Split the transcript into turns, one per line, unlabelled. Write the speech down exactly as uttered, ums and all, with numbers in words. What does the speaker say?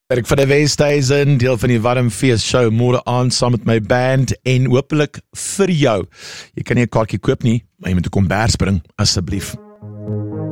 Werk van die Westhuizen, deel van die Warmfees show, môre aand saam met my band en hopelik vir jou. Jy kan nie 'n kaartjie koop nie, maar jy moet 'n kombers bring, asseblief.